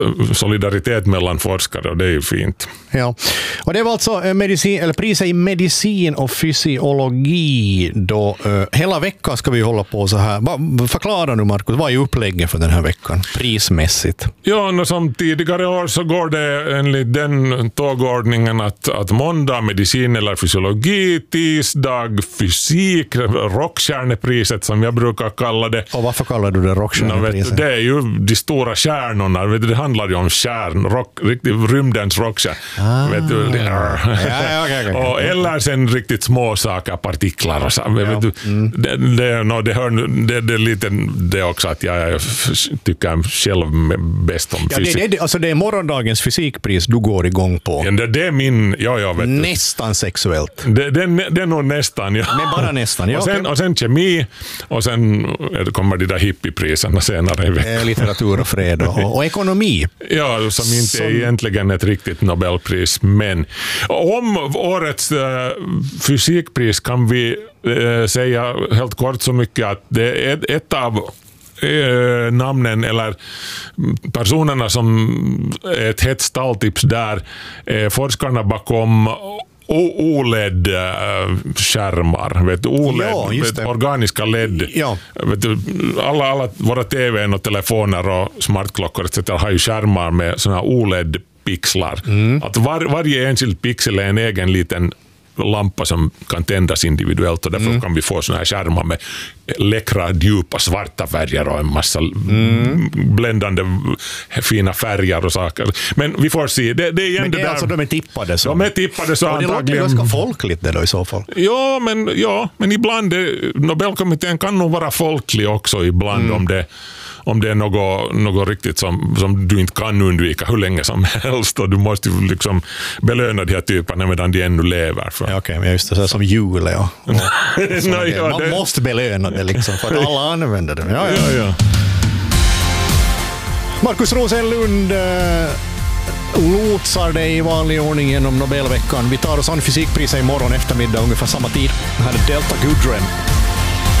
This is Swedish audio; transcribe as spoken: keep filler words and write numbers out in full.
solidaritet mellan forskare, och det är ju fint. Ja, och det var alltså medicin, eller priset i medicin och fysiologi då. Uh, hela veckan ska vi hålla på så här. Va, förklara nu, Markus, vad är upplägget för den här veckan prismässigt? Ja, som tidigare år så går det enligt den tågordningen att, att måndag medicin eller fysiologi, tisdag fysik, rockstjärnepriset som jag brukar kalla det. Och varför kallar du det rockstjärnepriset? Det är ju de stora stjärnorna, vet du, det handlar ju om stjärn, rock, riktigt rymdens rockstjärn. Ah. Vet du, ja, ja, okay, okay. Och eller sen riktigt små saker, partiklar och så. Ja. Vet du, mm. det, det, no, det, hör, det, det är lite det också att jag tycker själv bäst om ja, fysik. Det, det, alltså det är morgondagens fysikpris du går igång på. Ja, det, det är min, ja, ja, vet nästan du. Sexuellt. Det, det, det är nog nästan, ja. Men bara nästan, ja. Och sen, och sen kemi, och sen kommer de där hippiepriserna senare i veckan. Litteratur och fred och, och ekonomi. Ja, som inte som... är egentligen ett riktigt Nobelpris, men om årets äh, fysikpris kan vi äh, säga helt kort så mycket att det är ett, ett av äh, namnen eller personerna som är ett hett stalltips där är forskarna bakom O L E D-skärmar, vet du, O L E D, ja, vet, organiska L E D. Ja. Vet du, alla, alla våra T V och telefoner och smartklockor et cetera har ju skärmar med såna O L E D-pixlar. Mm. Att var, varje enskild pixel är en egen liten lampa som kan tändas individuellt, och därför mm. kan vi få såna här skärmar med läckra, djupa, svarta färger och en massa mm. bländande fina färger och saker. Men vi får se. Det, det är igen men det, det är där. alltså de är tippade så. De är tippade så. Och det låter ganska folkligt det då i så fall. Ja, men, ja, men ibland är, Nobelkommittén kan nog vara folklig också ibland mm. om det om det är något, något riktigt som, som du inte kan undvika hur länge som helst, och du måste ju liksom belöna de här typerna medan de ännu lever. För. Ja, okej, men just det, så som jul, ja. Och, no, ja man det... måste belöna det liksom, för att alla använder det. Ja, ja. Ja, ja. Markus Rosenlund äh, lotsar dig i vanlig ordning genom Nobelveckan. Vi tar oss an fysikpriset imorgon eftermiddag ungefär samma tid. Här är Delta Goodrem.